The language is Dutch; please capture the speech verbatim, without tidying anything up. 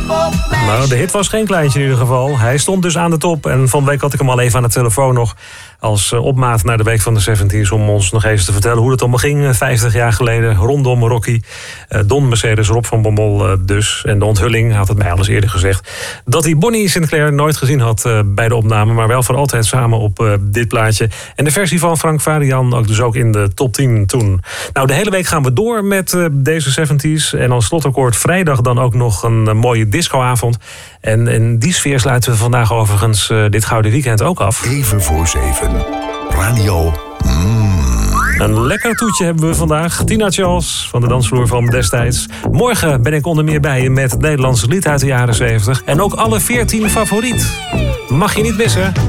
Nou, de hit was geen kleintje in ieder geval. Hij stond dus aan de top. En van de week had ik hem al even aan de telefoon nog als opmaat naar de week van de zeventies... om ons nog eens te vertellen hoe het allemaal ging. vijftig jaar geleden, rondom Rocky. Don Mercedes, Rob van Bommel dus. En de onthulling, had het mij al eens eerder gezegd... dat hij Bonnie Sinclair nooit gezien had bij de opname... maar wel voor altijd samen op dit plaatje. En de versie van Frank Farian ook dus ook in de top tien toen. Nou, de hele week gaan we door met deze zeventies. En als slotakkoord vrijdag dan ook nog een mooie discoavond. En in die sfeer sluiten we vandaag overigens uh, dit Gouden Weekend ook af. Even voor zeven. Radio. Mm. Een lekker toetje hebben we vandaag. Tina Charles van de dansvloer van destijds. Morgen ben ik onder meer bij je met het Nederlandse lied uit de jaren zeventig. En ook alle veertien favoriet. Mag je niet missen.